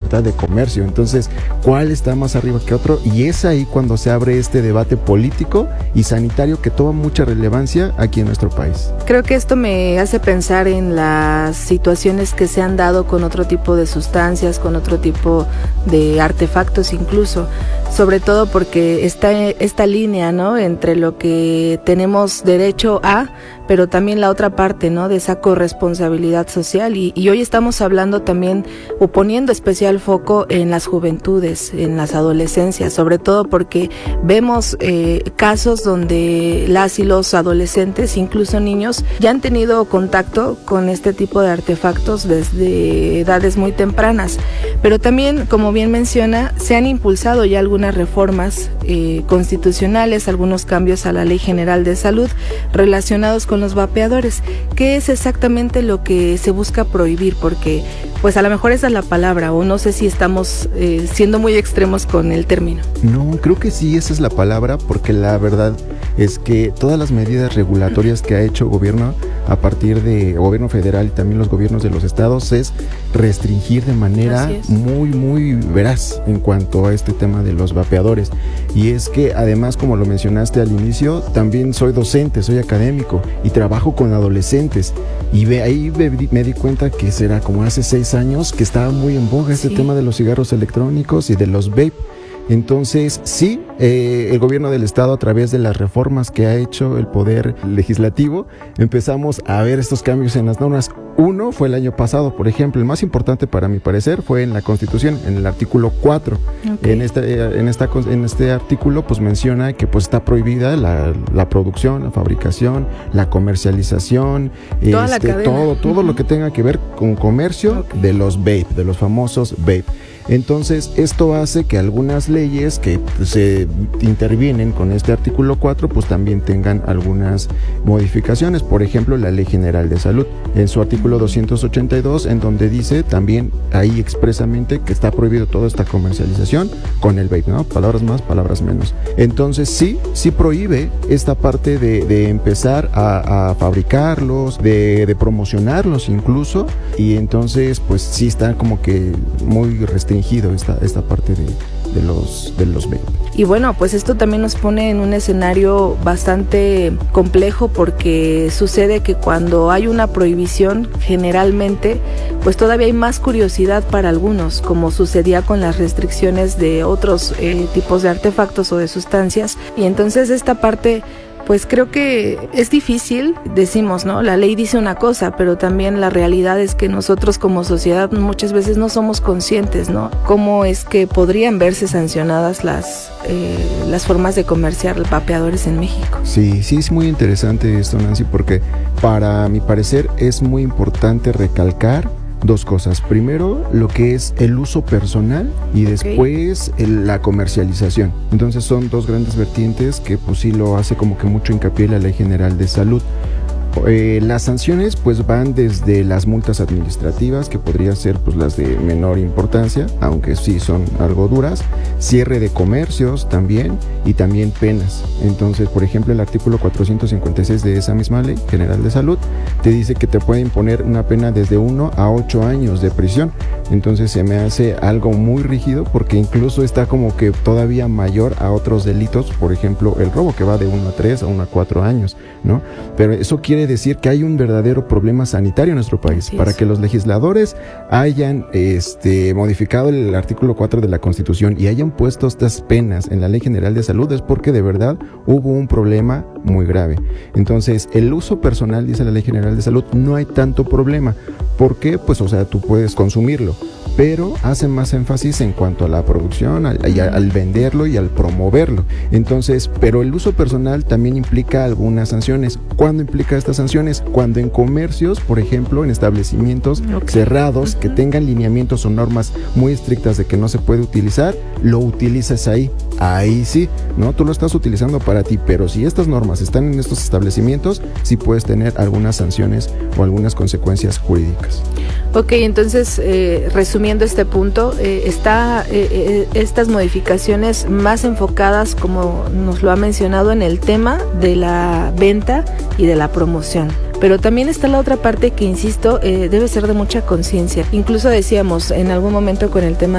libertad de comercio. Entonces, ¿cuál está más arriba que otro? Y es ahí cuando se abre este debate político y sanitario que toma mucha relevancia aquí en nuestro país. Creo que esto me hace pensar en las situaciones que se han dado con otro tipo de sustancias, con otro tipo de artefactos incluso, sobre todo porque está esta línea, ¿no?, entre lo que tenemos derecho a, pero también la otra parte, ¿no?, de esa corresponsabilidad social, y hoy estamos hablando también o poniendo especial foco en las juventudes, en las adolescencias, sobre todo porque vemos casos donde las y los adolescentes, incluso niños, ya han tenido contacto con este tipo de artefactos desde edades muy tempranas, pero también, como bien menciona, se han impulsado ya algunas reformas constitucionales, algunos cambios a la Ley General de Salud relacionados con los vapeadores. ¿Qué es exactamente lo que se busca prohibir? Porque pues a lo mejor esa es la palabra, o no sé si estamos siendo muy extremos con el término. No, creo que sí, esa es la palabra, porque la verdad es que todas las medidas regulatorias que ha hecho el gobierno a partir de gobierno federal y también los gobiernos de los estados es restringir de manera muy veraz en cuanto a este tema de los vapeadores. Y es que además, como lo mencionaste al inicio, también soy docente, soy académico y trabajo con adolescentes, y ahí me di cuenta que será como hace 6 años que estaba muy en boga este tema de los cigarros electrónicos y de los vape. Entonces, sí, el gobierno del estado, a través de las reformas que ha hecho el poder legislativo, empezamos a ver estos cambios en las normas. Uno fue el año pasado, por ejemplo, el más importante para mi parecer fue en la Constitución, en el artículo 4. Okay. En este artículo pues menciona que pues está prohibida la producción, la fabricación, la comercialización, todo lo que tenga que ver con comercio de los vape, de los famosos vape. Entonces, esto hace que algunas leyes que se intervienen con este artículo 4, pues también tengan algunas modificaciones. Por ejemplo, la Ley General de Salud, en su artículo 282, en donde dice también ahí expresamente que está prohibido toda esta comercialización con el vape, ¿no? Palabras más, palabras menos. Entonces, sí prohíbe esta parte de empezar a fabricarlos, de promocionarlos incluso, y entonces, pues sí está como que muy restringido esta parte de los vape. Y bueno, pues esto también nos pone en un escenario bastante complejo, porque sucede que cuando hay una prohibición, generalmente pues todavía hay más curiosidad para algunos, como sucedía con las restricciones de otros tipos de artefactos o de sustancias, y entonces esta parte pues creo que es difícil. Decimos, ¿no?, la ley dice una cosa, pero también la realidad es que nosotros como sociedad muchas veces no somos conscientes, ¿no?, cómo es que podrían verse sancionadas las formas de comerciar vapeadores en México. Sí, es muy interesante esto, Nancy, porque para mi parecer es muy importante recalcar dos cosas. Primero, lo que es el uso personal, y después la comercialización. Entonces son dos grandes vertientes que pues sí lo hace como que mucho hincapié la Ley General de Salud. Las sanciones pues van desde las multas administrativas, que podrían ser pues las de menor importancia, aunque sí son algo duras, cierre de comercios también, y también penas. Entonces, por ejemplo, el artículo 456 de esa misma Ley General de Salud te dice que te puede imponer una pena desde 1 a 8 años de prisión. Entonces se me hace algo muy rígido, porque incluso está como que todavía mayor a otros delitos, por ejemplo el robo, que va de 1 a 3 a 1 a 4 años, ¿no? Pero eso quiere decir que hay un verdadero problema sanitario en nuestro país. Para que los legisladores hayan modificado el artículo 4 de la Constitución y hayan puesto estas penas en la Ley General de Salud, es porque de verdad hubo un problema muy grave. Entonces, el uso personal, dice la Ley General de Salud, no hay tanto problema. ¿Por qué? Pues, o sea, tú puedes consumirlo, pero hace más énfasis en cuanto a la producción, al venderlo y al promoverlo. Entonces, pero el uso personal también implica algunas sanciones. ¿Cuándo implica estas sanciones? Cuando en comercios, por ejemplo, en establecimientos cerrados, que tengan lineamientos o normas muy estrictas de que no se puede utilizar, lo utilizas ahí sí, ¿no? Tú lo estás utilizando para ti, pero si estas normas están en estos establecimientos, sí puedes tener algunas sanciones o algunas consecuencias jurídicas. Ok, entonces, resumiendo este punto, estas modificaciones más enfocadas, como nos lo ha mencionado, en el tema de la venta y de la promoción. Pero también está la otra parte que, insisto, debe ser de mucha conciencia. Incluso decíamos en algún momento con el tema